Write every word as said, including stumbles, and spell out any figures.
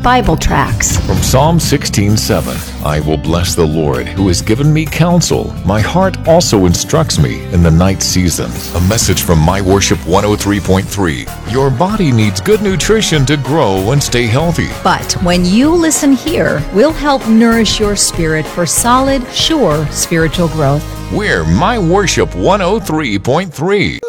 Bible tracts. From Psalm sixteen seven, I will bless the Lord who has given me counsel. My heart also instructs me in the night season. A message from My Worship one oh three point three. Your body needs good nutrition to grow and stay healthy. But when you listen here, we'll help nourish your spirit for solid, sure spiritual growth. We're My Worship one oh three point three.